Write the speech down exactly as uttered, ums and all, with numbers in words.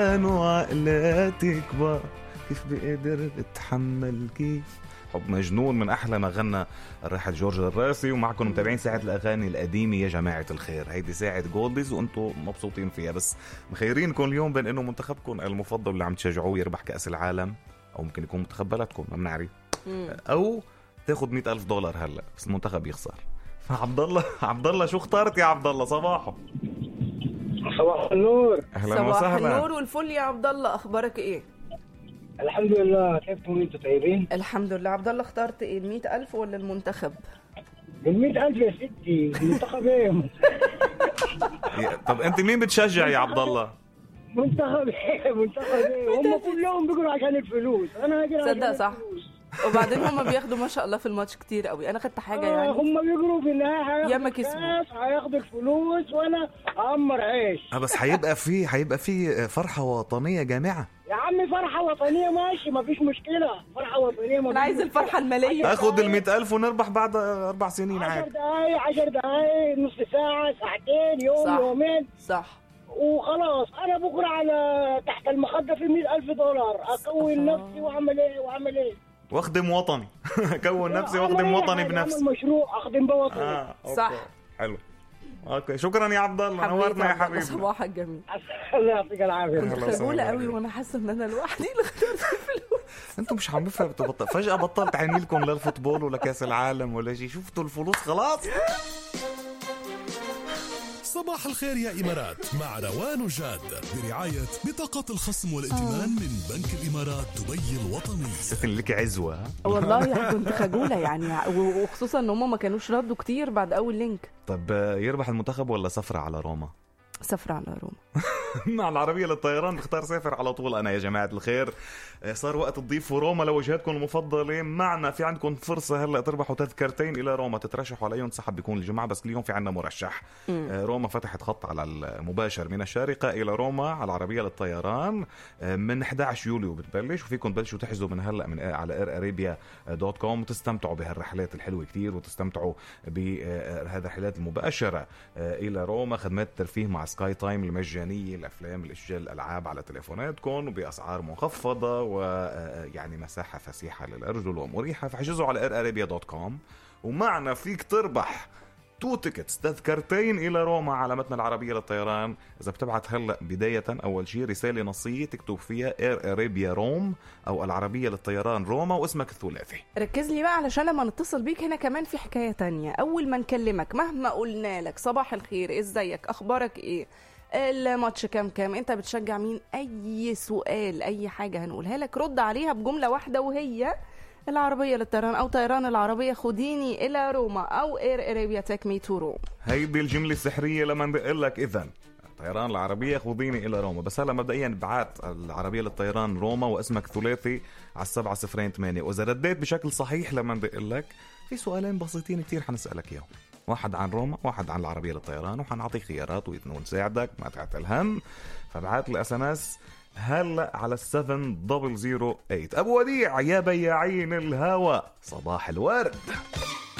وعقلاتي كبار كيف بقدر اتحمل كيف حب مجنون من احلى ما غنى الراحل جورج الراسي. ومعكم متابعين ساعه الاغاني القديمه يا جماعه الخير. هيدي ساعه جولديز وانتم مبسوطين فيها، بس مخيرينكم اليوم بين انه منتخبكم المفضل اللي عم تشجعوه يربح كاس العالم، او ممكن يكون منتخب بلدكم ما بنعرف، او تاخذ مئة ألف دولار هلا بس المنتخب يخسر. فعبد الله عبد الله شو اخترت يا عبد الله؟ صباحو. صباح النور. اهلا صباح وسهلا. النور والفل يا عبد الله، اخبارك ايه؟ الحمد لله، كيفكم انتم طيبين؟ الحمد لله. عبد الله اخترت ايه، المئة ألف ولا المنتخب؟ المئة ألف يا ستي. المنتخب ايه؟ طب انت مين بتشجع يا عبد الله؟ منتخب ايه؟ منتخب ايه؟ هم كلهم بيجروا عشان الفلوس، انا هاجي عشان صدق صح. الفلوس. وبعدين هم بياخدوا ما شاء الله في الماتش كتير قوي. انا خدت حاجه آه يعني هم بيجروا في النهايه يا ما هياخدوا كسبوا. الكاس، هياخدوا الفلوس وانا اعمر عيش. اه بس هيبقى في هيبقى في فرحه وطنيه جامعه يا عمي فرحه وطنيه ماشي، ما فيش مشكله، فرحه وطنيه. ما انا عايز فيش الفرحه مشكلة. الماليه. اخذ المئة ألف ونربح بعد اربع سنين عشر عادي. دقايق عشر دقايق نص ساعه ساعتين يوم صح. يومين صح. وخلاص. انا بكره على تحت المخده في مئة ألف دولار اكون نفسي واعمل ايه واعمل ايه واخدم وطني. كون نفسي واخدم وطني بنفسي. اعمل مشروع اخدم بوطني. آه، أوكي. صح. حلو. اوكي شكرا يا عبد الله، نورتنا يا حبيبي. صباحك جميل. الله يعطيك العافيه. كنت أهلا وسهلا خجوله قوي عليك. وانا حاسه ان انا لوحدي اللي اخترت الفلوس. انتم مش عم بفهم بطل. فجأة بطلت عيني لكم للفوتبول ولا كاس العالم ولا شيء، شفتوا الفلوس خلاص. صباح الخير يا إمارات مع روان وجاد برعاية بطاقة الخصم والائتمان من بنك الإمارات دبي الوطني. ستن لك عزوة. والله كنت خجوله يعني، وخصوصا ان هم ما كانوش ردوا كتير بعد اول لينك. طب يربح المنتخب ولا سفرة على روما؟ سفر على روما. مع العربية للطيران بختار سافر على طول أنا يا جماعة الخير. صار وقت تضيفوا روما لوجهاتكم المفضلة معنا. في عندكم فرصة هلأ تربحوا تذكرتين إلى روما، تترشحوا على أي سحب بيكون الجمعة، بس اليوم في عنا مرشح. روما فتحت خط على المباشر من الشارقة إلى روما على العربية للطيران من أحد عشر يوليو بتبلش، وفيكم تبلشوا تحجزوا من هلأ من على اير ارابيا دوت كوم وتستمتعوا بهالرحلات الحلوة كتير، وتستمتعوا بهذه الرحلات المباشرة إلى روما. خدمات الترفيه مع سكاي تايم المجانية، الأفلام، الأشياء، الألعاب على تليفوناتكم وبأسعار منخفضة، ويعني مساحة فسيحة للأرجل ومريحة. فحجزوا على اير ارابيا دوت كوم. ومعنا فيك تربح تو تيكتس تذكرتين إلى روما على متن العربية للطيران إذا بتبعت هلأ بداية أول شيء رسالة نصية تكتب فيها اير ارابيا روم أو العربية للطيران روما واسمك الثلاثي. ركز لي بقى علشان لما نتصل بيك هنا كمان في حكاية تانية. أول ما نكلمك مهما قلنا لك صباح الخير ازيك أخبارك ايه الماتش كام كام انت بتشجع مين، اي سؤال اي حاجة هنقولها لك رد عليها بجملة واحدة وهي العربية للطيران او طيران العربية خديني الى روما او اير ارابيا تيك مي تو روم. هيدي الجملة السحرية لما نقول لك اذا طيران العربية خذيني إلى روما. بس هلا مبدئيا بعت العربية للطيران روما واسمك ثلاثي على السبعة صفرين ثمانية. وإذا رديت بشكل صحيح لما نقول لك في سؤالين بسيطين كتير حنسألك إياهم، واحد عن روما واحد عن العربية للطيران، وحنعطيك خيارات ونساعدك ما تعتل هم. فبعت لي اس ام اس هلا على سبعة صفر صفر ثمانية. ابو وديع يا بياعين الهوى صباح الورد.